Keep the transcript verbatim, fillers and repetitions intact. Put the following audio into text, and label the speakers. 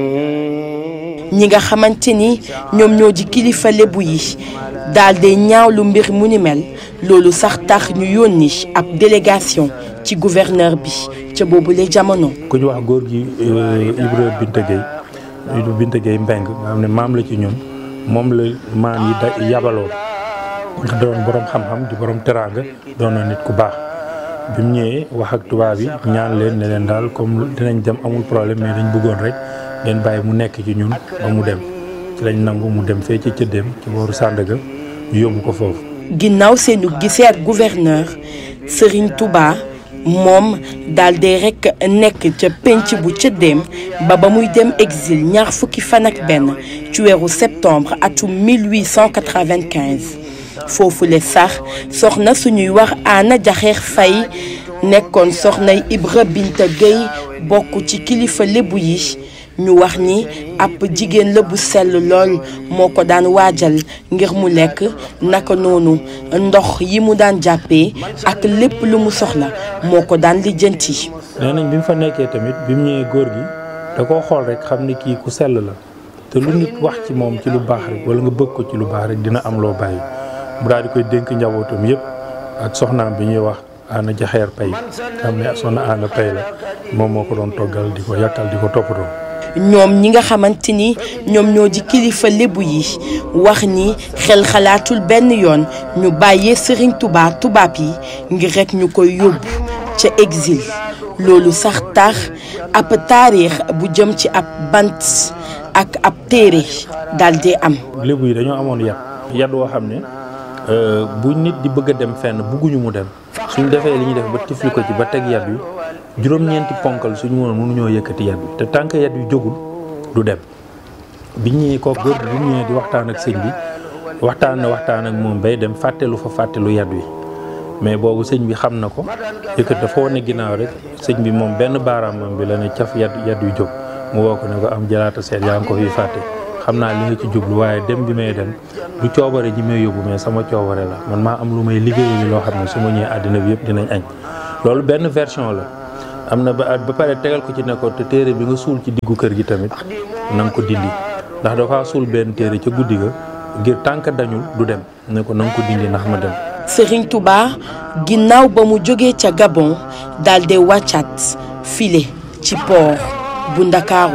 Speaker 1: ñi nga xamante ni ñoom ñoo di kilifa lébu yi daal di ñaawlu mbir mu ni mel loolu sax tax ñu yónni ab délégation ci gouverneur bi ca boobule jamono.
Speaker 2: ku ñu wax góor gi Ibra Binta Gueye Ibra Binta Gueye Mbeng nga xam ne maam la ci ñun moom la maam yi da yabaloon nga doon borom xam-xam di borom teraanga doon na nit ku baax bi mu ñëwee wax ak tubaab yi ñaan leen ne leen daal comme dinañ dem amul problème mais dañ bëggoon rek ngeen bàyyi mu nekk ci ñun ba mu dem ci lañ nangu mu dem fee ci cëddeem ci booru Sandaga ñu yóbbu ko foofu.
Speaker 1: ginnaaw seenu gisee ak gouverneur Serigne Touba moom daal di rek nekk ca penc bu cëddeem ba ba muy dem exil ñaar fukki fan ak benn ci weeru septembre atum mille huit cent quatre-vingt-quinze foofu le sax soxna suñuy wax Anna Jaxeer Fay nekkoon soxnay Ibra Binta Gueye bokk ci kilifa lébu yi ñu wax ni ab jigéen la bu sell lool moo ko daan waajal ngir mu lekk naka noonu ndox yi mu daan jàppee ak lépp lu mu soxla moo ko daan lijjanti.
Speaker 2: nee nañ bi mu fa nekkee tamit bi mu ñëwee góor gi da koo xool rek xam ni kii ku sell la te lu nit wax ci moom ci lu baax rek wala nga bëgg ko ci lu baax rek dina am loo bàyyi mu daal di koy dénk njabootam yëpp ak soxnaam bi ñuy wax Anna Jaxeer Pay xam ne soxna Anna Pay la moom moo ko doon toggal di ko yàkkal di ko toppatoo.
Speaker 1: ñoom ñi nga xamante ni ñoom ñoo di kilifa lébu yi wax ni xel xalaatul benn yoon ñu bàyyee Serigne Touba tubaab yi ngir rek ñu koy yóbbu ca exil loolu sax tax ab taarix bu jëm ci ab bant ak ab téere daal di am.
Speaker 2: lébu yi dañoo amoon yat yat woo xam ne bu nit di bëgg a dem fenn bugguñu mu dem suñ defee li ñuy def ba tifli ko ci ba teg yat wi juróom-ñeenti ponkal suñu mënoon mënuñoo yëkkati yat bi te tànk yat wi jógul du dem biñ ñëwee ko góor bi bu ñëwee di waxtaan ak sëñ bi waxtaan na waxtaan ak moom bay dem fàttelu fa fàttelu yat wi mais boobu sëñ bi xam na ko yëkkat dafa wane ginnaaw rek sëñ bi moom benn baaraamam bi la ne caf yat yat wi jóg mu woo ko ne ko am jalaata seet yaa ngi ko fi fàtte xam naa li nga ci jublu waaye dem bi may dem du coobare ji may yóbbu mais sama coobare la man maa am lu may liggéeyu loo xam ne su ma ñëwee àddina bi yëpp dinañ añ loolu benn version la am na ba ba pare tegal ko ci ne ko te téere bi nga suul ci diggu kër gi tamit na nga ko dindi ndax dafa suul benn téere ca guddi ga ngir tànk dañul du dem ne ko na nga ko dindi ndax ma dem.
Speaker 1: Serigne Touba ginnaaw ba mu jógee ca Gabon daal di wàccaat file ci port bu Ndakaaru.